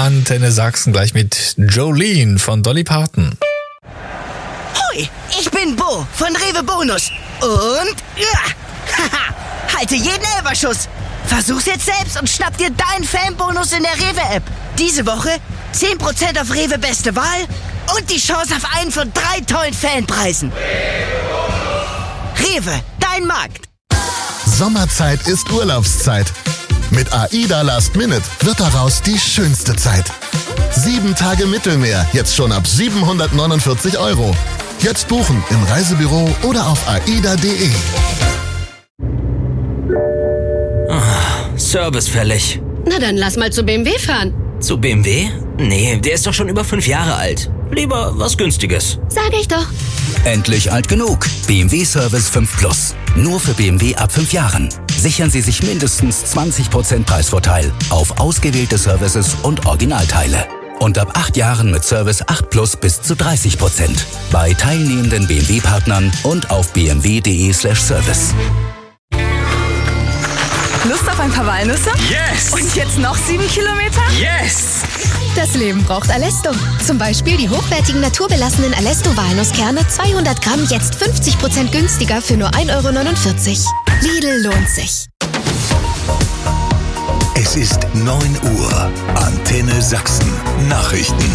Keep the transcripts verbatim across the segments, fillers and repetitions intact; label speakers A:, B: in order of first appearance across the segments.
A: Antenne Sachsen gleich mit Jolene von Dolly Parton.
B: Hoi, ich bin Bo von Rewe Bonus. Und, ja, haha, halte jeden Elferschuss. Versuch's jetzt selbst und schnapp dir deinen Fanbonus in der Rewe-App. Diese Woche zehn Prozent auf Rewe Beste Wahl und die Chance auf einen von drei tollen Fanpreisen. Rewe, dein Markt.
C: Sommerzeit ist Urlaubszeit. Mit AIDA Last Minute wird daraus die schönste Zeit. Sieben Tage Mittelmeer, jetzt schon ab siebenhundertneunundvierzig Euro. Jetzt buchen im Reisebüro oder auf aida punkt de.
D: Oh, Service fällig.
E: Na dann lass mal zu B M W fahren.
D: Zu B M W? Nee, der ist doch schon über fünf Jahre alt. Lieber was Günstiges.
E: Sag ich doch.
F: Endlich alt genug. B M W Service fünf Plus. Nur für B M W ab fünf Jahren. Sichern Sie sich mindestens zwanzig Prozent Preisvorteil auf ausgewählte Services und Originalteile. Und ab acht Jahren mit Service acht Plus bis zu dreißig Prozent. Bei teilnehmenden B M W-Partnern und auf b m w punkt de slash service.
G: Lust auf ein paar Walnüsse?
H: Yes!
G: Und jetzt noch sieben Kilometer?
H: Yes!
I: Das Leben braucht Alesto. Zum Beispiel die hochwertigen naturbelassenen Alesto-Walnusskerne zweihundert Gramm jetzt fünfzig Prozent günstiger für nur ein Euro neunundvierzig. Lidl lohnt sich.
J: Es ist neun Uhr. Antenne Sachsen. Nachrichten.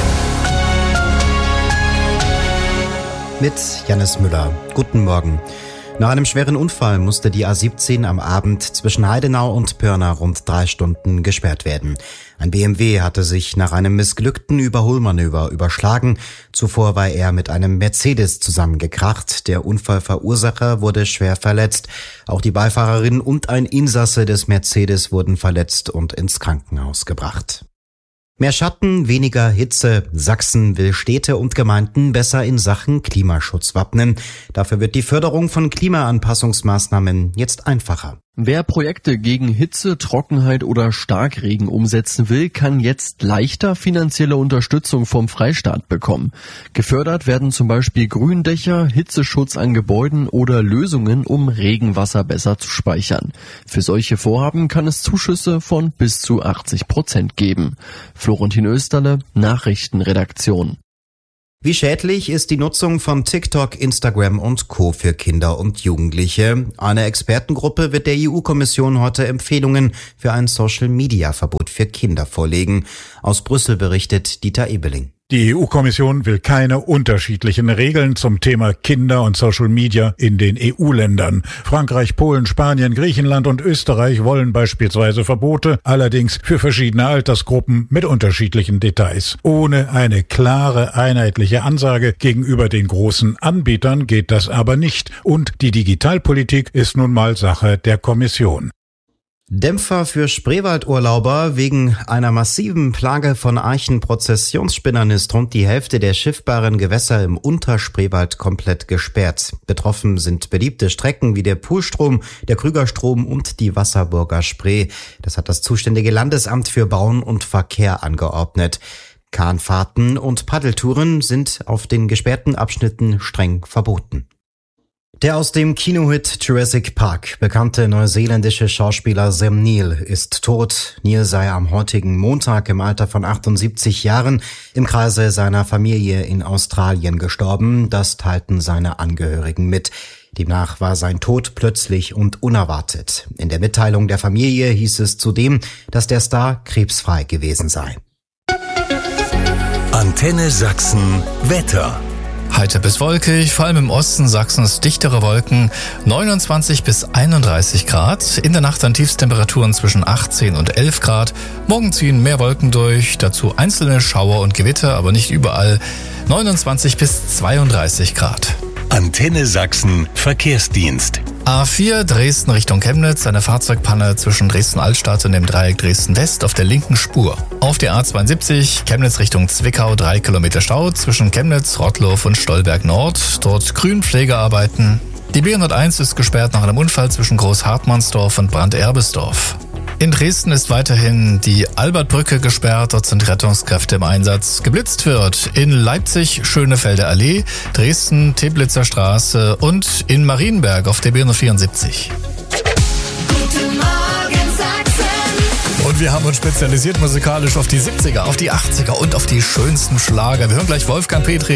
K: Mit Jannis Müller. Guten Morgen. Nach einem schweren Unfall musste die A siebzehn am Abend zwischen Heidenau und Pirna rund drei Stunden gesperrt werden. Ein B M W hatte sich nach einem missglückten Überholmanöver überschlagen. Zuvor war er mit einem Mercedes zusammengekracht. Der Unfallverursacher wurde schwer verletzt. Auch die Beifahrerin und ein Insasse des Mercedes wurden verletzt und ins Krankenhaus gebracht. Mehr Schatten, weniger Hitze. Sachsen will Städte und Gemeinden besser in Sachen Klimaschutz wappnen. Dafür wird die Förderung von Klimaanpassungsmaßnahmen jetzt einfacher.
L: Wer Projekte gegen Hitze, Trockenheit oder Starkregen umsetzen will, kann jetzt leichter finanzielle Unterstützung vom Freistaat bekommen. Gefördert werden zum Beispiel Gründächer, Hitzeschutz an Gebäuden oder Lösungen, um Regenwasser besser zu speichern. Für solche Vorhaben kann es Zuschüsse von bis zu achtzig Prozent geben. Florentin Österle, Nachrichtenredaktion.
K: Wie schädlich ist die Nutzung von TikTok, Instagram und Co. für Kinder und Jugendliche? Eine Expertengruppe wird der E U-Kommission heute Empfehlungen für ein Social-Media-Verbot für Kinder vorlegen. Aus Brüssel berichtet Dieter Ebeling.
M: Die E U-Kommission will keine unterschiedlichen Regeln zum Thema Kinder und Social Media in den E U-Ländern. Frankreich, Polen, Spanien, Griechenland und Österreich wollen beispielsweise Verbote, allerdings für verschiedene Altersgruppen mit unterschiedlichen Details. Ohne eine klare, einheitliche Ansage gegenüber den großen Anbietern geht das aber nicht. Und die Digitalpolitik ist nun mal Sache der Kommission.
K: Dämpfer für Spreewaldurlauber. Wegen einer massiven Plage von Archenprozessionsspinnern ist rund die Hälfte der schiffbaren Gewässer im Unterspreewald komplett gesperrt. Betroffen sind beliebte Strecken wie der Poolstrom, der Krügerstrom und die Wasserburger Spree. Das hat das zuständige Landesamt für Bauen und Verkehr angeordnet. Kahnfahrten und Paddeltouren sind auf den gesperrten Abschnitten streng verboten. Der aus dem Kinohit Jurassic Park bekannte neuseeländische Schauspieler Sam Neill ist tot. Neill sei am heutigen Montag im Alter von achtundsiebzig Jahren im Kreise seiner Familie in Australien gestorben. Das teilten seine Angehörigen mit. Demnach war sein Tod plötzlich und unerwartet. In der Mitteilung der Familie hieß es zudem, dass der Star krebsfrei gewesen sei.
J: Antenne Sachsen Wetter.
A: Heiter bis wolkig, vor allem im Osten Sachsens dichtere Wolken, neunundzwanzig bis einunddreißig Grad. In der Nacht dann Tiefstemperaturen zwischen achtzehn und elf Grad. Morgen ziehen mehr Wolken durch, dazu einzelne Schauer und Gewitter, aber nicht überall. neunundzwanzig bis zweiunddreißig Grad.
J: Antenne Sachsen Verkehrsdienst.
A: A vier Dresden Richtung Chemnitz, eine Fahrzeugpanne zwischen Dresden-Altstadt und dem Dreieck Dresden-West auf der linken Spur. Auf der A zweiundsiebzig Chemnitz Richtung Zwickau, drei Kilometer Stau zwischen Chemnitz, Rottlow und Stolberg Nord. Dort Grünpflegearbeiten. Die B hunderteins ist gesperrt nach einem Unfall zwischen Groß-Hartmannsdorf und Brand-Erbesdorf. In Dresden ist weiterhin die Albertbrücke gesperrt, dort sind Rettungskräfte im Einsatz. Geblitzt wird in Leipzig Schönefelder Allee, Dresden Teplitzer Straße und in Marienberg auf der B hundertvierundsiebzig.
N: Guten Morgen Sachsen.
A: Und wir haben uns spezialisiert musikalisch auf die siebziger, auf die achtziger und auf die schönsten Schlager. Wir hören gleich Wolfgang Petri.